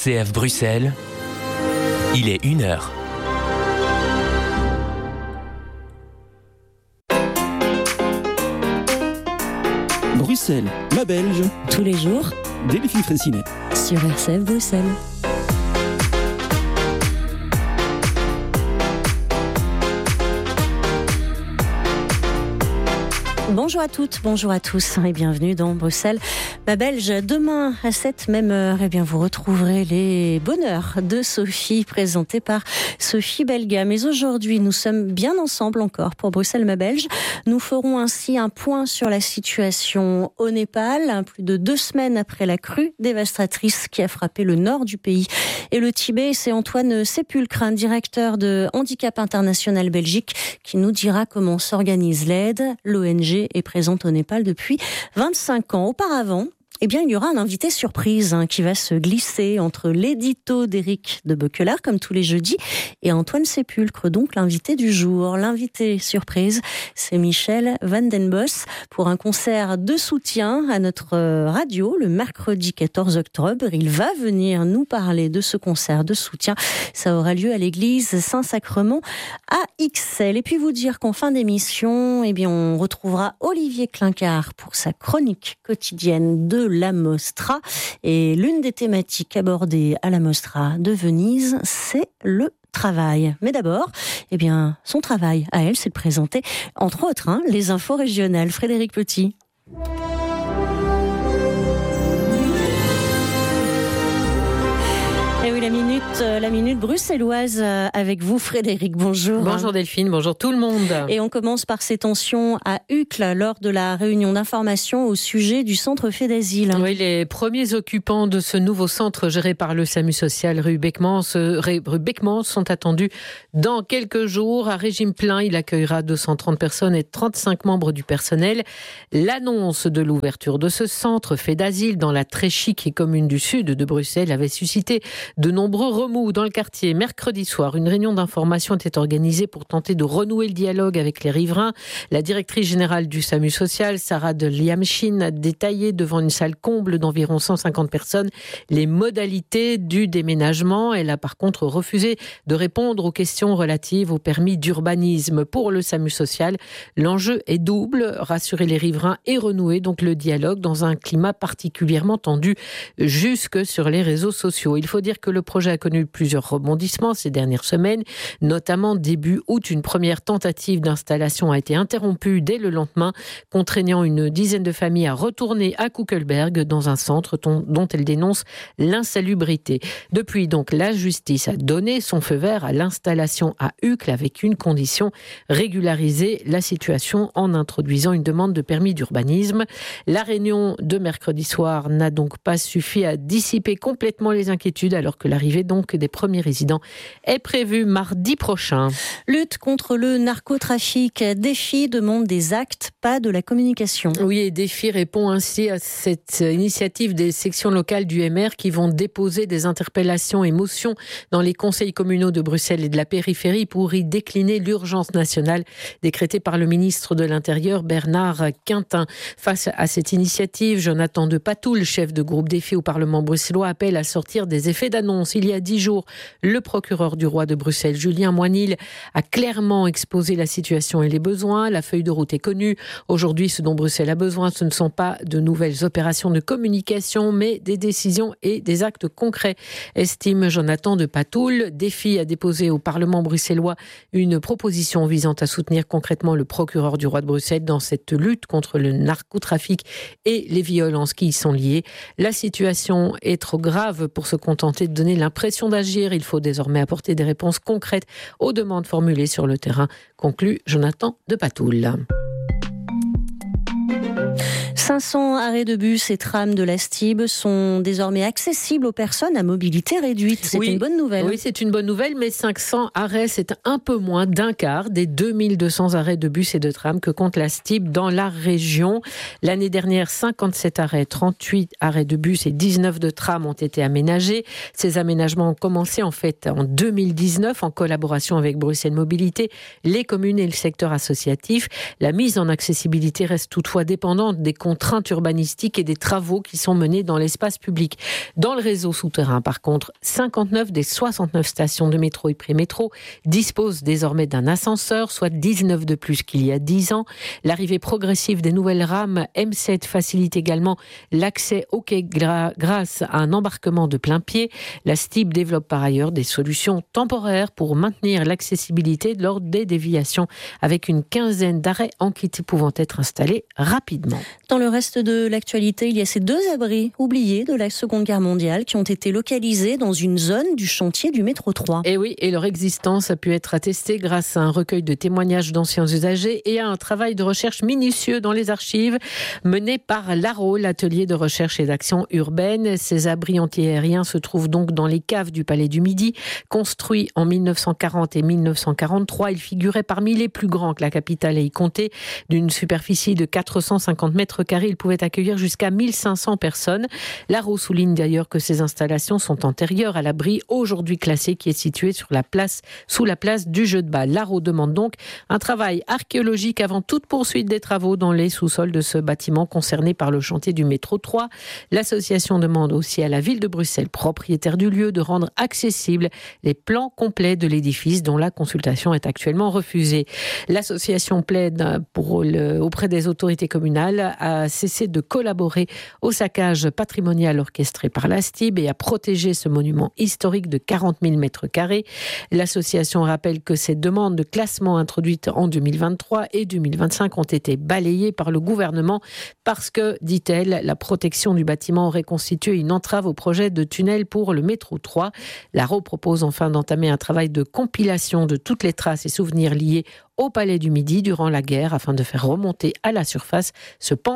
RCF Bruxelles, il est 1h. Bruxelles, la Belge. Tous les jours, Delphine Fraissinet. sur RCF Bruxelles. Bonjour à toutes, bonjour à tous et bienvenue dans Bruxelles, la Belge. Demain à cette même heure, vous retrouverez les bonheurs de Sophie présentés par Sophie Belga. Mais aujourd'hui, nous sommes bien ensemble encore pour Bruxelles, ma Belge. Nous ferons ainsi un point sur la situation au Népal, plus de 2 semaines après la crue dévastatrice qui a frappé le nord du pays et le Tibet. C'est Antoine Sépulcre, directeur de Handicap International Belgique, qui nous dira comment s'organise l'aide. L'ONG est présente au Népal depuis 25 ans. Auparavant, il y aura un invité surprise qui va se glisser entre l'édito d'Éric de Beuquelaar, comme tous les jeudis, et Antoine Sépulcre, donc l'invité du jour. L'invité surprise, c'est Michel Van den Bos pour un concert de soutien à notre radio le mercredi 14 octobre. Il va venir nous parler de ce concert de soutien. Ça aura lieu à l'église Saint-Sacrement à Ixelles. Et puis vous dire qu'en fin d'émission, on retrouvera Olivier Clincard pour sa chronique quotidienne de la Mostra. Et l'une des thématiques abordées à la Mostra de Venise, c'est le travail. Mais d'abord, son travail à elle, c'est de présenter, entre autres, les infos régionales. Frédéric Petit. Et oui, la minute bruxelloise avec vous, Frédéric. Bonjour. Bonjour Delphine, bonjour tout le monde. Et on commence par ces tensions à Uccle lors de la réunion d'information au sujet du centre fait d'asile. Oui, les premiers occupants de ce nouveau centre géré par le SAMU social rue Beckmans sont attendus dans quelques jours. À régime plein, il accueillera 230 personnes et 35 membres du personnel. L'annonce de l'ouverture de ce centre fait d'asile dans la très chic et commune du sud de Bruxelles avait suscité de nombreux remous dans le quartier. Mercredi soir, une réunion d'information était organisée pour tenter de renouer le dialogue avec les riverains. La directrice générale du SAMU social, Sarah de Liamchin, a détaillé devant une salle comble d'environ 150 personnes les modalités du déménagement. Elle a par contre refusé de répondre aux questions relatives au permis d'urbanisme. Pour le SAMU social, l'enjeu est double, rassurer les riverains et renouer donc le dialogue dans un climat particulièrement tendu jusque sur les réseaux sociaux. Il faut dire que le projet a connu plusieurs rebondissements ces dernières semaines, notamment début août, une première tentative d'installation a été interrompue dès le lendemain, contraignant une dizaine de familles à retourner à Kuckelberg dans un centre dont elles dénoncent l'insalubrité. Depuis donc, la justice a donné son feu vert à l'installation à Uccle avec une condition, régulariser la situation en introduisant une demande de permis d'urbanisme. La réunion de mercredi soir n'a donc pas suffi à dissiper complètement les inquiétudes alors que l'arrivée donc des premiers résidents est prévue mardi prochain. Lutte contre le narcotrafic. Défi demande des actes, pas de la communication. Oui, et Défi répond ainsi à cette initiative des sections locales du MR qui vont déposer des interpellations et motions dans les conseils communaux de Bruxelles et de la périphérie pour y décliner l'urgence nationale décrétée par le ministre de l'Intérieur Bernard Quintin. Face à cette initiative, Jonathan de Patoul, chef de groupe Défi au Parlement bruxellois, appelle à sortir des effets d'annonce. Il y a 10 jours, le procureur du roi de Bruxelles, Julien Moinil, a clairement exposé la situation et les besoins. La feuille de route est connue. Aujourd'hui, ce dont Bruxelles a besoin, ce ne sont pas de nouvelles opérations de communication, mais des décisions et des actes concrets, estime Jonathan de Patoul. Défi a déposé au Parlement bruxellois une proposition visant à soutenir concrètement le procureur du roi de Bruxelles dans cette lutte contre le narcotrafic et les violences qui y sont liées. La situation est trop grave pour se contenter de donner l'impression d'agir. Il faut désormais apporter des réponses concrètes aux demandes formulées sur le terrain, conclut Jonathan de Patoul. 500 arrêts de bus et trams de la STIB sont désormais accessibles aux personnes à mobilité réduite. C'est une bonne nouvelle. Oui, c'est une bonne nouvelle, mais 500 arrêts, c'est un peu moins d'un quart des 2200 arrêts de bus et de trams que compte la STIB dans la région. L'année dernière, 57 arrêts, 38 arrêts de bus et 19 de trams ont été aménagés. Ces aménagements ont commencé en fait en 2019 en collaboration avec Bruxelles Mobilité, les communes et le secteur associatif. La mise en accessibilité reste toutefois dépendante des contraintes contraintes urbanistiques et des travaux qui sont menés dans l'espace public. Dans le réseau souterrain, par contre, 59 des 69 stations de métro et prémétro disposent désormais d'un ascenseur, soit 19 de plus qu'il y a 10 ans. L'arrivée progressive des nouvelles rames M7 facilite également l'accès au quai grâce à un embarquement de plein pied. La STIB développe par ailleurs des solutions temporaires pour maintenir l'accessibilité lors des déviations, avec une quinzaine d'arrêts en kit pouvant être installés rapidement. Dans le reste de l'actualité, il y a ces 2 abris oubliés de la Seconde Guerre mondiale qui ont été localisés dans une zone du chantier du métro 3. Et oui, et leur existence a pu être attestée grâce à un recueil de témoignages d'anciens usagers et à un travail de recherche minutieux dans les archives mené par l'ARO, l'atelier de recherche et d'action urbaine. Ces abris antiaériens se trouvent donc dans les caves du Palais du Midi. Construits en 1940 et 1943, ils figuraient parmi les plus grands que la capitale ait compté. D'une superficie de 450 mètres carrés, ils pouvaient accueillir jusqu'à 1500 personnes. L'ARO souligne d'ailleurs que ces installations sont antérieures à l'abri aujourd'hui classé qui est situé sous la place du Jeu de Bal. L'ARO demande donc un travail archéologique avant toute poursuite des travaux dans les sous-sols de ce bâtiment concerné par le chantier du métro 3. L'association demande aussi à la ville de Bruxelles, propriétaire du lieu, de rendre accessibles les plans complets de l'édifice dont la consultation est actuellement refusée. L'association plaide auprès des autorités communales à cesser de collaborer au saccage patrimonial orchestré par la STIB et à protéger ce monument historique de 40 000 mètres carrés. L'association rappelle que ces demandes de classement introduites en 2023 et 2025 ont été balayées par le gouvernement parce que, dit-elle, la protection du bâtiment aurait constitué une entrave au projet de tunnel pour le métro 3. L'ARO propose enfin d'entamer un travail de compilation de toutes les traces et souvenirs liés au Palais du Midi durant la guerre afin de faire remonter à la surface ce pan